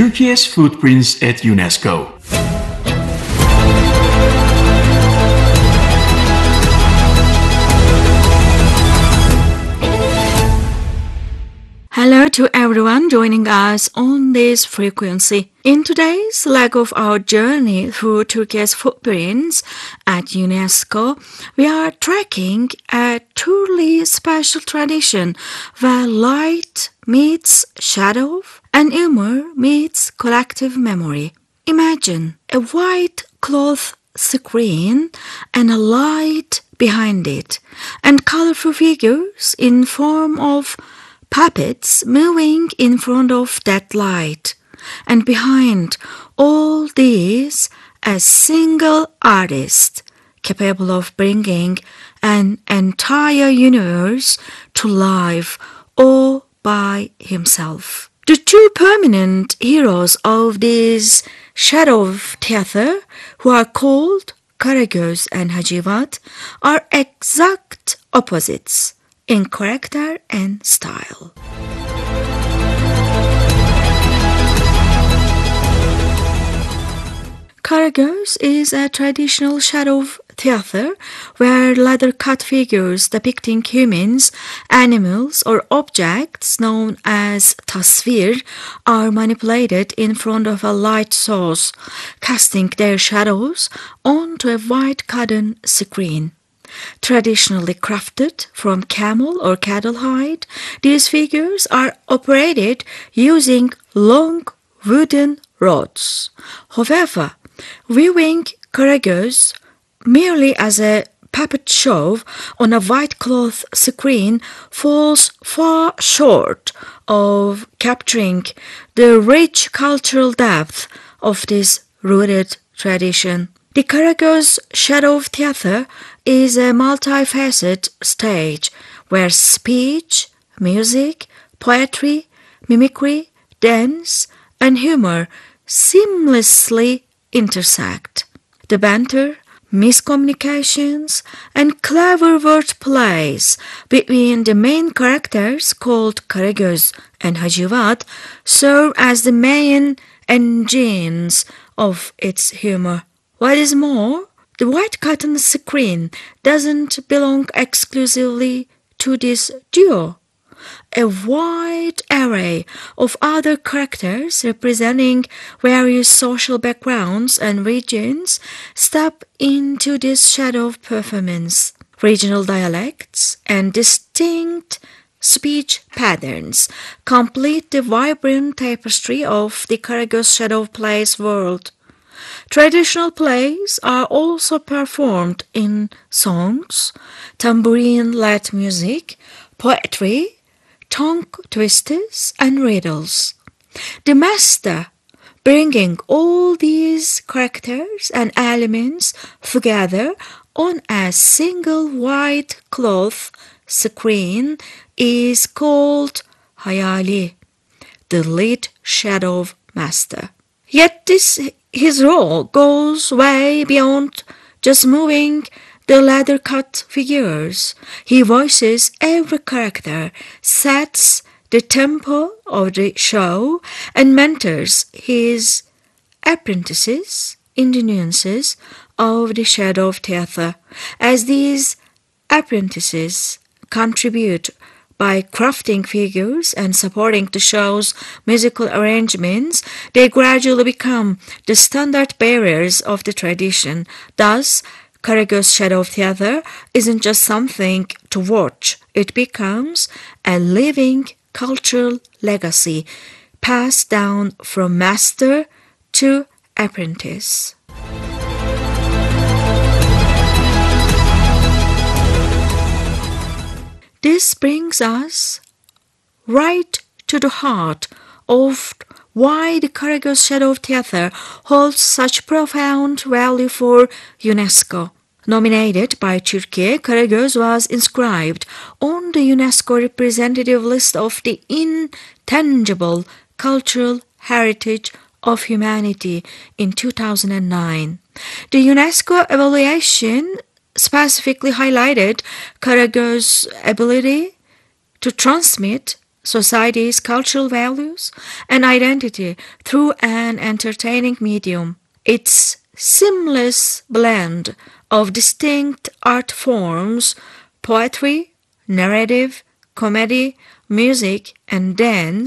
Turkey's footprints at UNESCO. Hello to everyone joining us on this frequency. In today's leg of our journey through Turkey's footprints at UNESCO, we are tracking a truly special tradition where light meets shadow and humor meets collective memory. Imagine a white cloth screen and a light behind it, and colorful figures in form of puppets moving in front of that light, and behind all these, a single artist capable of bringing an entire universe to life all by himself. The two permanent heroes of this shadow theater, who are called Karagöz and Hacivat, are exact opposites in character and style. Karagöz is a traditional shadow theater where leather-cut figures depicting humans, animals, or objects known as tasvir are manipulated in front of a light source, casting their shadows onto a white cotton screen. Traditionally crafted from camel or cattle hide, these figures are operated using long wooden rods. However, viewing Karagöz merely as a puppet show on a white cloth screen falls far short of capturing the rich cultural depth of this rooted tradition. The Karagöz Shadow Theater is a multifaceted stage where speech, music, poetry, mimicry, dance, and humor seamlessly intersect. The banter, miscommunications, and clever word plays between the main characters called Karagöz and Hacivat serve as the main engines of its humor. What is more, the white cotton screen doesn't belong exclusively to this duo. A wide array of other characters representing various social backgrounds and regions step into this shadow performance. Regional dialects and distinct speech patterns complete the vibrant tapestry of the Karagöz Shadow Plays world. Traditional plays are also performed in songs, tambourine-led music, poetry, tongue twisters, and riddles. The master, bringing all these characters and elements together on a single white cloth screen, is called Hayali, the lead shadow master. Yet his role goes way beyond just moving the leather-cut figures. He voices every character, sets the tempo of the show, and mentors his apprentices in the nuances of the shadow theater. As these apprentices contribute by crafting figures and supporting the show's musical arrangements, they gradually become the standard bearers of the tradition. Thus, Karagöz Shadow Theater isn't just something to watch. It becomes a living cultural legacy passed down from master to apprentice. This brings us right to the heart of why the Karagöz Shadow Theater holds such profound value for UNESCO. Nominated by Turkey, Karagöz was inscribed on the UNESCO representative list of the intangible cultural heritage of humanity in 2009. The UNESCO evaluation specifically highlighted Karagöz's ability to transmit society's cultural values and identity through an entertaining medium. Its seamless blend of distinct art forms, poetry, narrative, comedy, music, and dance